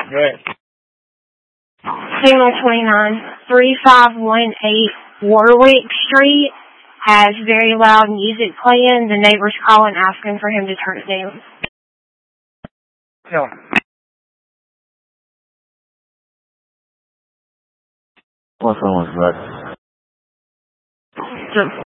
Good. Signal 29, 3518 Warwick Street has very loud music playing. The neighbors calling asking for him to turn it down. No. What phone was that?